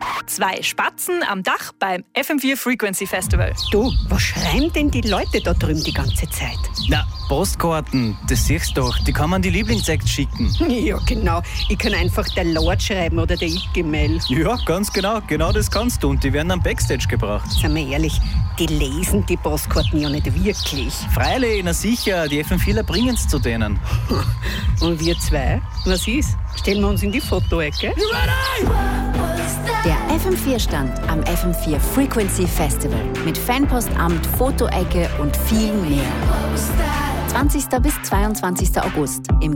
2 Spatzen am Dach beim FM4 Frequency Festival. Du, was schreiben denn die Leute da drüben die ganze Zeit? Na, Postkarten, das siehst du doch. Die kann man die Lieblingsakt schicken. Ja, genau. Ich kann einfach der Lord schreiben oder der Ike-Mail. Ja, ganz genau. Genau das kannst du. Und die werden am Backstage gebracht. Seien wir ehrlich, die lesen die Postkarten ja nicht wirklich. Freilich, na sicher. Die FM4ler bringen's zu denen. Und wir zwei? Was ist? Stellen wir uns in die Fotoecke? Der FM4-Stand am FM4 Frequency Festival mit Fanpostamt, Fotoecke und viel mehr. 20. bis 22. August im